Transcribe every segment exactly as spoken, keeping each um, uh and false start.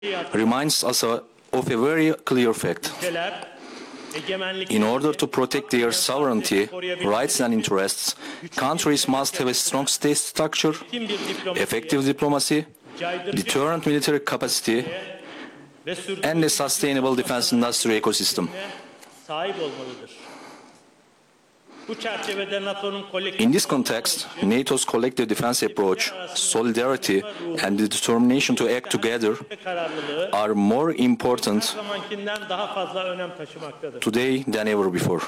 reminds us of a very clear fact. In order to protect their sovereignty, rights and interests, countries must have a strong state structure, effective diplomacy, deterrent military capacity, and a sustainable defense industry ecosystem. In this context, NATO's collective defense approach, solidarity, and the determination to act together are more important today than ever before.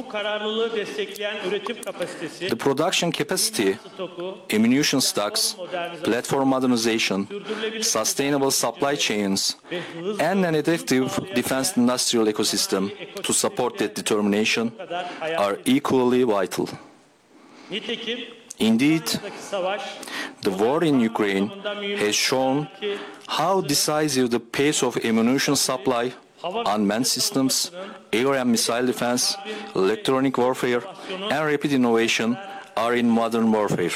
The production capacity, ammunition stocks, platform modernization, sustainable supply chains, and an effective defense industrial ecosystem to support that determination are equally vital. Indeed, the war in Ukraine has shown how decisive the pace of ammunition supply, unmanned systems, air and missile defense, electronic warfare, and rapid innovation are in modern warfare.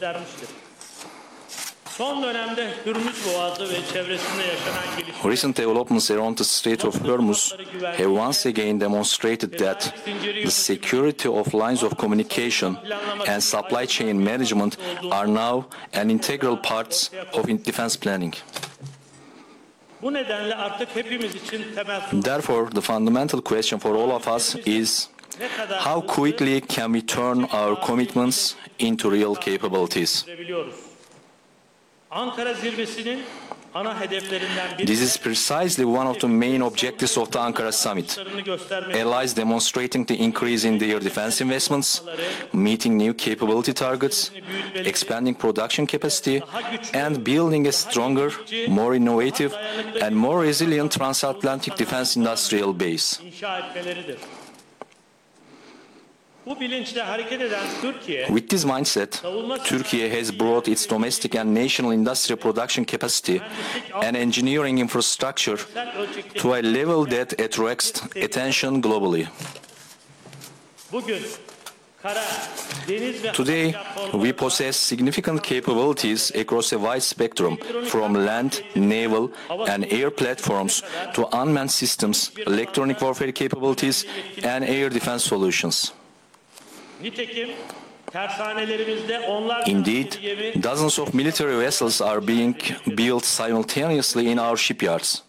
Recent developments around the Strait of Hormuz have once again demonstrated that the security of lines of communication and supply chain management are now an integral parts of defense planning. Therefore, the fundamental question for all of us is, how quickly can we turn our commitments into real capabilities? This is precisely one of the main objectives of the Ankara summit. Allies demonstrating the increase in their defense investments, meeting new capability targets, expanding production capacity, and building a stronger, more innovative, and more resilient transatlantic defense industrial base. With this mindset, Turkey has brought its domestic and national industrial production capacity and engineering infrastructure to a level that attracts attention globally. Today, we possess significant capabilities across a wide spectrum, from land, naval, and air platforms to unmanned systems, electronic warfare capabilities, and air defense solutions. Indeed, dozens of military vessels are being built simultaneously in our shipyards.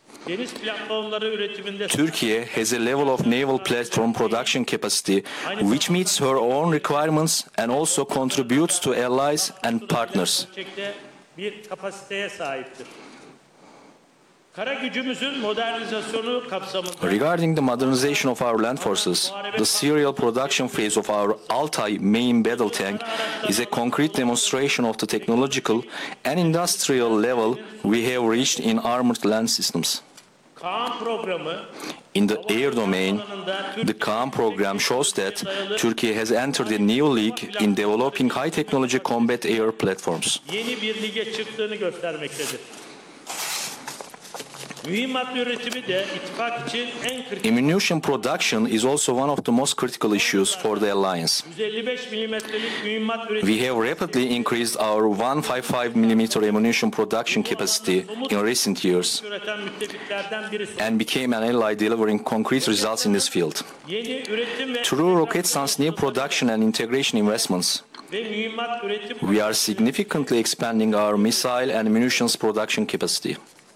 Turkey has a level of naval platform production capacity which meets her own requirements and also contributes to allies and partners. Regarding the modernization of our land forces, the serial production phase of our Altay main battle tank is a concrete demonstration of the technological and industrial level we have reached in armored land systems. In the air domain, the Kaan program shows that Turkey has entered a new league in developing high-technology combat air platforms. Ammunition production is also one of the most critical issues for the alliance. We have rapidly increased our one fifty-five millimeter ammunition production capacity in recent years and became an ally delivering concrete results in this field. Through Roketsan's new production and integration investments, we are significantly expanding our missile and munitions production capacity.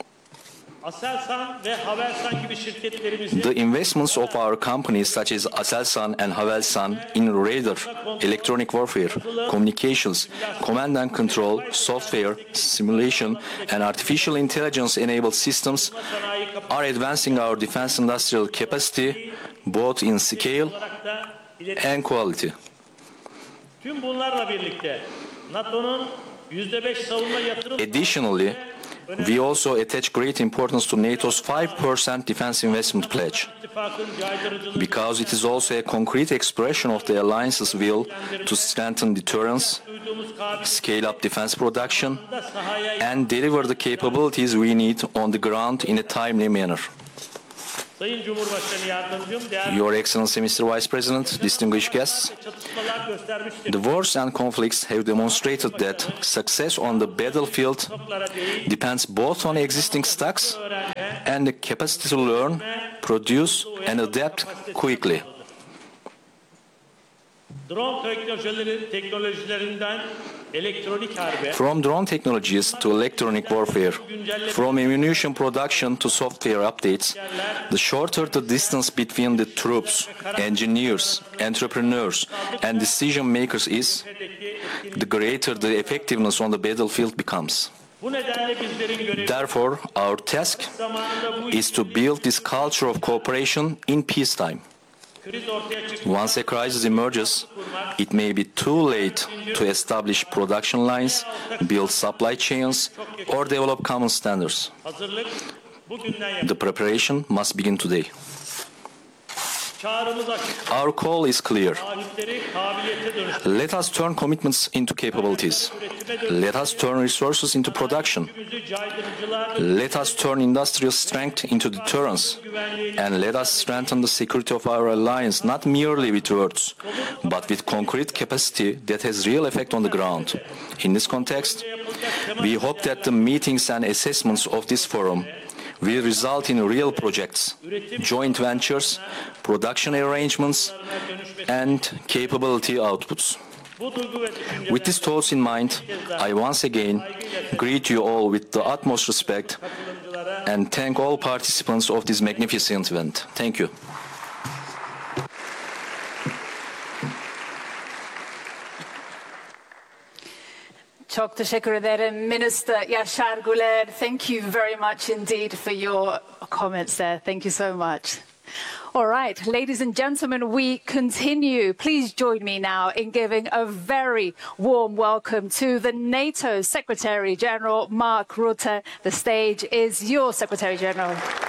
The investments of our companies such as Aselsan and Havelsan in radar, electronic warfare, communications, command and control, software, simulation, and artificial intelligence-enabled systems are advancing our defense industrial capacity both in scale and quality. Additionally, we also attach great importance to NATO's five percent defense investment pledge, because it is also a concrete expression of the alliance's will to strengthen deterrence, scale up defense production, and deliver the capabilities we need on the ground in a timely manner. Sayın Cumhurbaşkanı Yardımcım, değerli Your Excellency, Mister Vice President, distinguished guests, çatışmalar göstermiştir. the wars and conflicts have demonstrated that success on the battlefield depends both on existing stocks and the capacity to learn, produce, and adapt quickly. Drone teknolojileri, teknolojilerinden elektronik harbe, From drone technologies to electronic warfare, from ammunition production to software updates, the shorter the distance between the troops, engineers, entrepreneurs, and decision makers is, the greater the effectiveness on the battlefield becomes. bu nedenle bizlerin görevi Therefore, our task zamanında bu is to build this culture of cooperation in peacetime. kriz ortaya çıktı. Once a crisis emerges, it may be too late to establish production lines, build supply chains, or develop common standards. Hazırlık bugünden yapılır. The preparation must begin today. Çağrımız açık. Our call is clear. Taahhütleri kabiliyete dönüştürmek. Let us turn commitments into capabilities. Let us turn resources into production. Gücümüzü caydırıcılar Let us turn industrial strength into deterrence. And let us strengthen the security of our alliance not merely with words, but with concrete capacity that has real effect on the ground. In this context, we hope that the meetings and assessments of this forum will result in real projects, joint ventures, production arrangements, and capability outputs. bu duygu ve düşünceler With these thoughts in mind, I once again greet you all with the utmost respect and thank all participants of this magnificent event. Thank you. Çok teşekkür ederim, Minister Yaşar Güler. Thank you very much indeed for your comments there. Thank you so much. All right, ladies and gentlemen, we continue. Please join me now in giving a very warm welcome to the NATO Secretary General, Mark Rutte. The stage is yours, Secretary General.